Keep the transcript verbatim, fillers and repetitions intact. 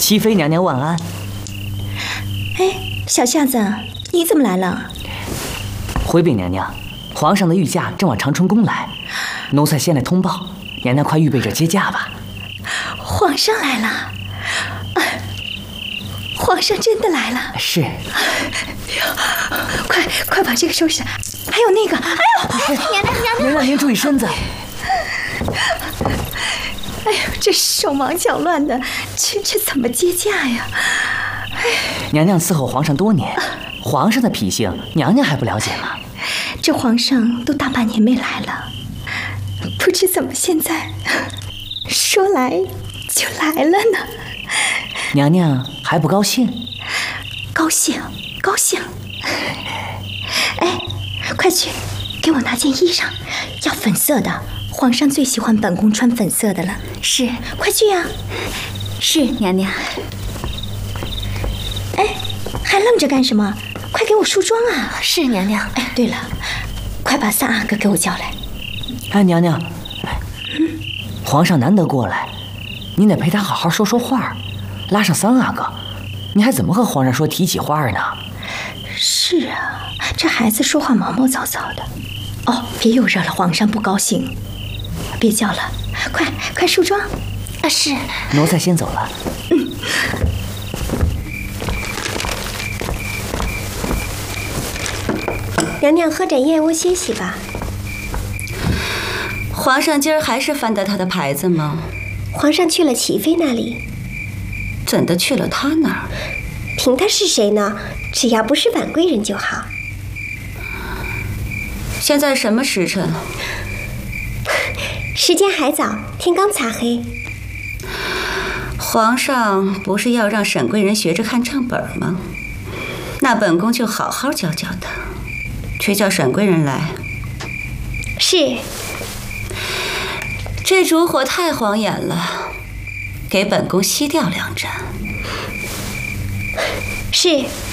祺妃娘娘晚安。 哎，小夏子，你怎么来了？ 回禀娘娘，皇上的御驾正往长春宫来，奴才先来通报，娘娘快预备着接驾吧。 皇上来了，啊、皇上真的来了。 是。 快快把这个收拾，还有那个，哎呦，娘娘娘娘， 娘娘您注意身子。 哎呦，这手忙脚乱的，这这怎么接驾呀？哎， 娘娘伺候皇上多年，皇上的脾性娘娘还不了解吗？ 这皇上都大半年没来了，不知怎么现在说来就来了呢。 娘娘还不高兴？ 高兴，高兴。哎，快去给我拿件衣裳，要粉色的，皇上最喜欢本宫穿粉色的了。 是， 快去呀！ 是娘娘。 哎，还愣着干什么？快给我梳妆啊！ 是娘娘。 哎，对了，快把三阿哥给我叫来。 哎，娘娘，嗯，皇上难得过来，您得陪他好好说说话，拉上三阿哥，你还怎么和皇上说提起话呢？ 是啊，这孩子说话毛毛躁躁的。哦，别又惹了皇上不高兴。别叫了，快快梳妆。 啊，是。 奴才先走了。 嗯。 娘娘喝盏燕窝歇息吧。 皇上今儿还是翻得他的牌子吗？ 皇上去了齐妃那里。 怎的去了他那儿？ 凭他是谁呢？只要不是婉贵人就好。 现在什么时辰？ 时间还早，天刚擦黑。 皇上不是要让沈贵人学着看账本吗？那本宫就好好教教他。去叫沈贵人来。 是。 这烛火太晃眼了，给本宫熄掉两盏。 是。